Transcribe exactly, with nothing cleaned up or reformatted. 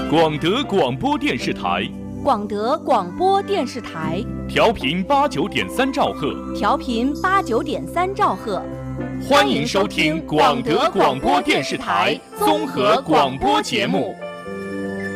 广德广播电视台， 广德广播电视台， 调频八九点三兆赫， 调频八九点三兆赫， 欢迎收听广德广播电视台综合广播节目。